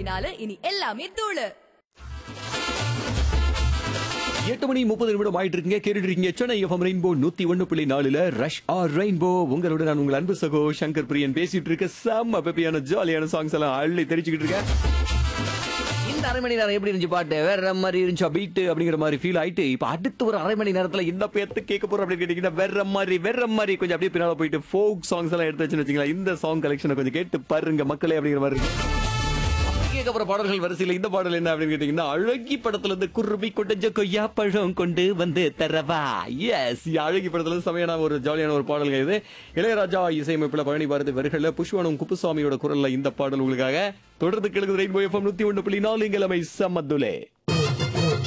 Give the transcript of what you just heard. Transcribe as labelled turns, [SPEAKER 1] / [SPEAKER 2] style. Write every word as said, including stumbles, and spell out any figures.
[SPEAKER 1] நாலு இனி எல்லாமே தூளு.
[SPEAKER 2] எட்டு மணி முப்பது நிமிடம் ஆயிட்டு இருக்கீங்க. கேட்டுட்டு இருக்கீங்க சென்னை எஃப்எம் ரெயின்போ நூத்தி ஒன்னு புள்ளி நாலுல ரஷ் ஆர் ரெயின்போ. உங்களோட நான் உங்கள் அன்பு சகோ சங்கர் பிரியன் பேசிட்டு இருக்க. செம்ம பெப்பியான ஜாலியான சாங்ஸ் எல்லாம் அள்ளி தெரிச்சுக்கிட்டு இருக்கேன். இந்த அரை மணி நேரம் எப்படி இருந்துச்சு? பாட்டு வேற மாதிரி இருந்துச்சா? பீட்டு அப்படிங்கிற மாதிரி ஃபீல் ஆயிட்டு இப்ப அடுத்த ஒரு அரை மணி நேரத்துல இந்த பேத்து கேட்க போறோம் அப்படின்னு கேட்டீங்கன்னா வேற மாதிரி வேற மாதிரி கொஞ்சம் அப்படியே பின்னால போயிட்டு ஃபோக் சாங்ஸ் எல்லாம் எடுத்து வச்சுன்னு வச்சுங்களா. இந்த சாங் கலெக்ஷனை கொஞ்சம் கேட்டு பாருங்க மக்களே அப்படிங்கிற மாதிரி இருக்கு. கேட்க போற பாடல்கள் வரிசையில் இந்த பாடல் என்ன அப்படின்னு கேட்டீங்கன்னா, அழகி படத்துல இருந்து குருவி கொண்ட கொய்யா பழம் கொண்டு வந்து தரவா. எஸ், அழகி படத்துல இருந்து செமையான ஒரு ஜாலியான ஒரு பாடல்கள் இது. இளையராஜா இசையமைப்புல பழனி பாரதி வரிகள்ல புஷ்வானும் குப்புசாமியோட குரல்ல இந்த பாடல் உங்களுக்காக தொடர்ந்து கேளுங்க. ரெயின்போ எஃப்எம் நூத்தி ஒன்று புள்ளி நாலு இங்க செம்மதுலே.